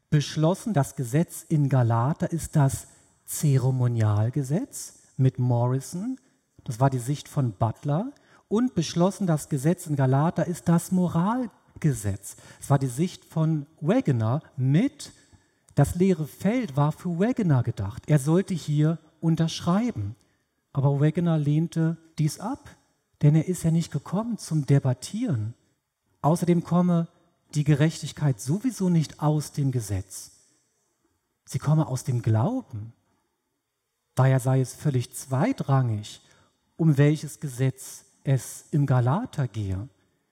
beschlossen, das Gesetz in Galater ist das Zeremonialgesetz mit Morrison, das war die Sicht von Butler, und beschlossen, das Gesetz in Galater ist das Moralgesetz. Das war die Sicht von Wegener mit, das leere Feld war für Wegener gedacht. Er sollte hier unterschreiben. Aber Wegener lehnte dies ab, denn er ist ja nicht gekommen zum Debattieren. Außerdem komme die Gerechtigkeit sowieso nicht aus dem Gesetz. Sie komme aus dem Glauben. Daher sei es völlig zweitrangig, um welches Gesetz es im Galater gehe.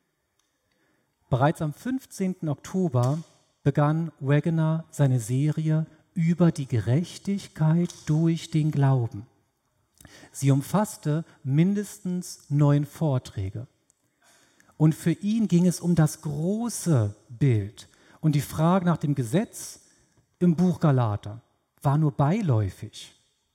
Bereits am 15. Oktober begann Wegener seine Serie über die Gerechtigkeit durch den Glauben. Sie umfasste mindestens 9 Vorträge. Und für ihn ging es um das große Bild. Und die Frage nach dem Gesetz im Buch Galater war nur beiläufig.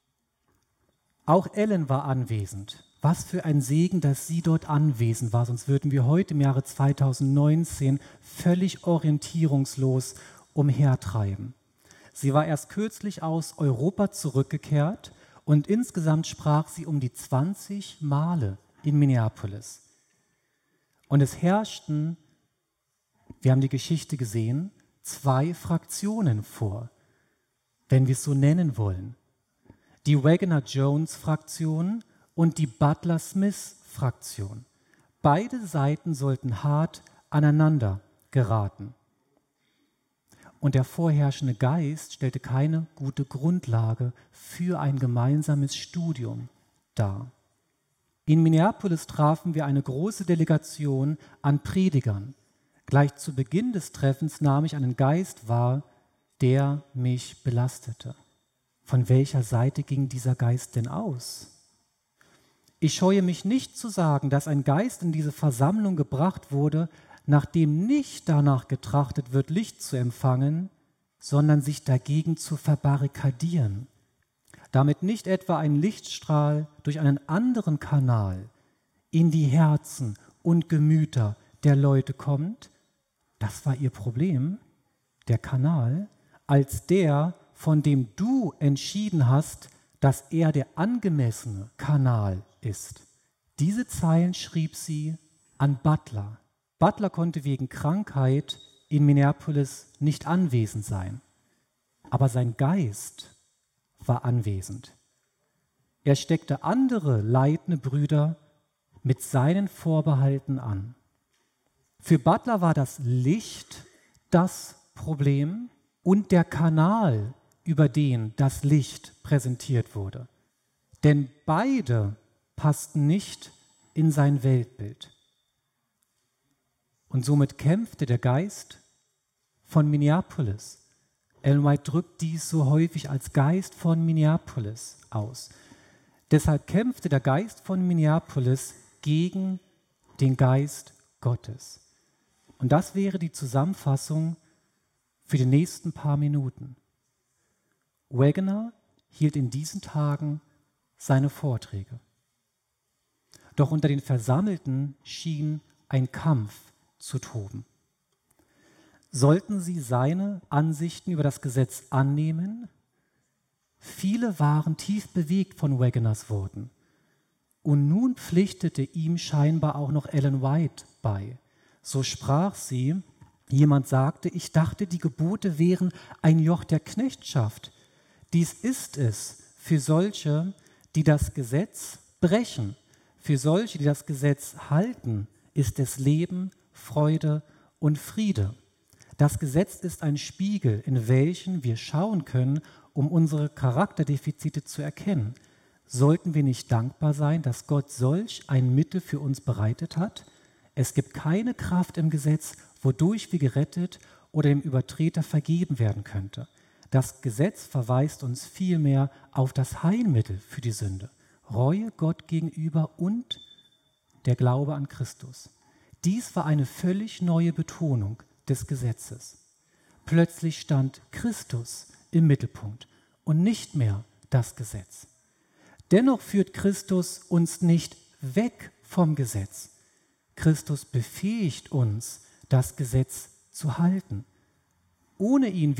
Auch Ellen war anwesend. Was für ein Segen, dass sie dort anwesend war, sonst würden wir heute im Jahre 2019 völlig orientierungslos umhertreiben. Sie war erst kürzlich aus Europa zurückgekehrt und insgesamt sprach sie um die 20 Male in Minneapolis. Und es herrschten, wir haben die Geschichte gesehen, 2 Fraktionen vor, wenn wir es so nennen wollen. Die Wegener-Jones-Fraktion und die Butler-Smith-Fraktion. Beide Seiten sollten hart aneinander geraten. Und der vorherrschende Geist stellte keine gute Grundlage für ein gemeinsames Studium dar. In Minneapolis trafen wir eine große Delegation an Predigern. Gleich zu Beginn des Treffens nahm ich einen Geist wahr, der mich belastete. Von welcher Seite ging dieser Geist denn aus? Ich scheue mich nicht zu sagen, dass ein Geist in diese Versammlung gebracht wurde, nachdem nicht danach getrachtet wird, Licht zu empfangen, sondern sich dagegen zu verbarrikadieren. Damit nicht etwa ein Lichtstrahl durch einen anderen Kanal in die Herzen und Gemüter der Leute kommt, das war ihr Problem, der Kanal, als der, von dem du entschieden hast, dass er der angemessene Kanal ist. Diese Zeilen schrieb sie an Butler. Butler konnte wegen Krankheit in Minneapolis nicht anwesend sein, aber sein Geist war anwesend. Er steckte andere leitende Brüder mit seinen Vorbehalten an. Für Butler war das Licht das Problem und der Kanal, über den das Licht präsentiert wurde. Denn beide passten nicht in sein Weltbild. Und somit kämpfte der Geist von Minneapolis. Ellen White drückt dies so häufig als Geist von Minneapolis aus. Deshalb kämpfte der Geist von Minneapolis gegen den Geist Gottes. Und das wäre die Zusammenfassung für die nächsten paar Minuten. Wegener hielt in diesen Tagen seine Vorträge. Doch unter den Versammelten schien ein Kampf zu toben. Sollten sie seine Ansichten über das Gesetz annehmen? Viele waren tief bewegt von Wegeners Worten. Und nun pflichtete ihm scheinbar auch noch Ellen White bei. So sprach sie, jemand sagte, ich dachte, die Gebote wären ein Joch der Knechtschaft. Dies ist es für solche, die das Gesetz brechen. Für solche, die das Gesetz halten, ist es Leben, Freude und Friede. Das Gesetz ist ein Spiegel, in welchen wir schauen können, um unsere Charakterdefizite zu erkennen. Sollten wir nicht dankbar sein, dass Gott solch ein Mittel für uns bereitet hat? Es gibt keine Kraft im Gesetz, wodurch wir gerettet oder dem Übertreter vergeben werden könnte. Das Gesetz verweist uns vielmehr auf das Heilmittel für die Sünde, Reue Gott gegenüber und der Glaube an Christus. Dies war eine völlig neue Betonung des Gesetzes. Plötzlich stand Christus im Mittelpunkt und nicht mehr das Gesetz. Dennoch führt Christus uns nicht weg vom Gesetz. Christus befähigt uns, das Gesetz zu halten. Ohne ihn